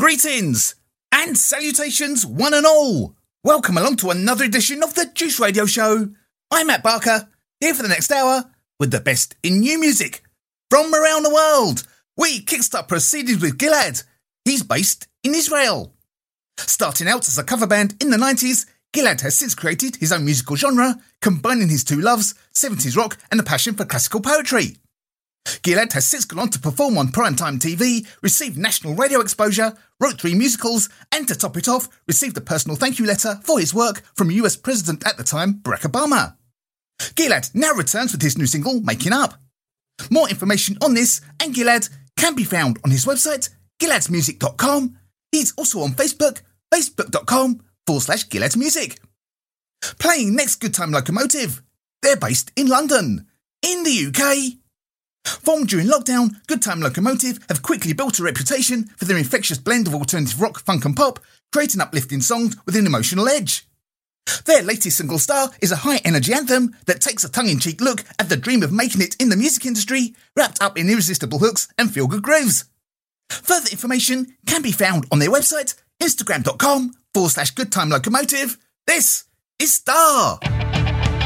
Greetings and salutations, one and all. Welcome along to another edition of the Juice Radio Show. I'm Matt Barker, here for the next hour with the best in new music from around the world. We kickstart proceedings with Gilad. He's based in Israel. Starting out as a cover band in the 90s, Gilad has since created his own musical genre, combining his two loves, 70s rock and a passion for classical poetry. Gilad has since gone on to perform on primetime TV, received national radio exposure, wrote 3 musicals, and to top it off, received a personal thank you letter for his work from US President at the time, Barack Obama. Gilad now returns with his new single, Making Up. More information on this and Gilad can be found on his website, giladsmusic.com. He's also on Facebook, facebook.com/giladsmusic. Playing next Good Time Locomotive. They're based in London, in the UK. Formed during lockdown, Good Time Locomotive have quickly built a reputation for their infectious blend of alternative rock, funk and pop, creating uplifting songs with an emotional edge. Their latest single, Star, is a high-energy anthem that takes a tongue-in-cheek look at the dream of making it in the music industry, wrapped up in irresistible hooks and feel-good grooves. Further information can be found on their website, instagram.com/goodtimelocomotive. This is Star.